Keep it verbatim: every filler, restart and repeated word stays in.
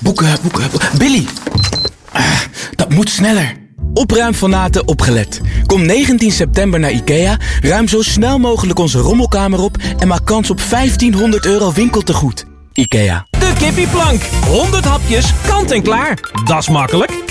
boeken, boeken. Billy! Ah, dat moet sneller. Opruimfanaten opgelet. Kom negentien september naar IKEA, ruim zo snel mogelijk onze rommelkamer op en maak kans op vijftienhonderd euro winkeltegoed. IKEA. De kippieplank. honderd hapjes, kant en klaar. Dat is makkelijk.